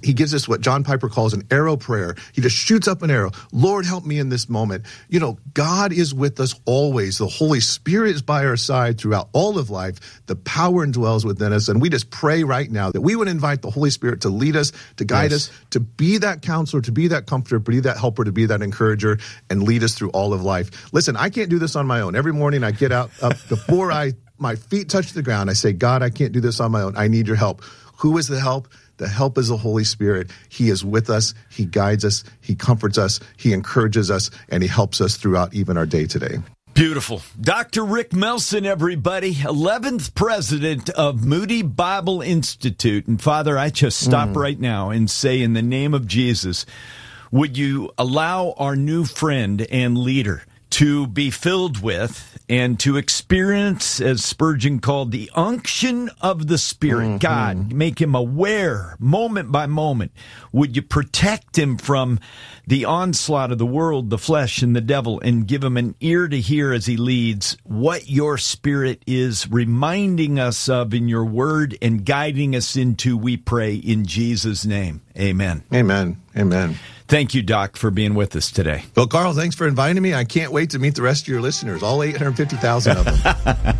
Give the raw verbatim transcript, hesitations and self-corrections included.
he gives us what John Piper calls an arrow prayer. He just shoots up an arrow. Lord, help me in this moment. You know, God is with us always. The Holy Spirit is by our side throughout all of life. The power indwells within us. And we just pray right now that we would invite the Holy Spirit to lead us, to guide yes. us, to be that counselor, to be that comforter, to be that helper, to be that encourager, and lead us through all of life. Listen, I can't do this on my own. Every morning I get out, up before I my feet touch the ground, I say, God, I can't do this on my own. I need your help. Who is the help? The help is the Holy Spirit. He is with us. He guides us. He comforts us. He encourages us, and he helps us throughout even our day today. Beautiful. Doctor Rick Melson, everybody, eleventh president of Moody Bible Institute. And Father, I just stop mm. right now and say, in the name of Jesus, would you allow our new friend and leader to be filled with and to experience, as Spurgeon called, the unction of the Spirit. Mm-hmm. God, make him aware, moment by moment. Would you protect him from the onslaught of the world, the flesh, and the devil, and give him an ear to hear as he leads what your Spirit is reminding us of in your word and guiding us into, we pray, in Jesus' name. Amen. Amen. Amen. Thank you, Doc, for being with us today. Well, Carl, thanks for inviting me. I can't wait to meet the rest of your listeners, all eight hundred fifty thousand of them.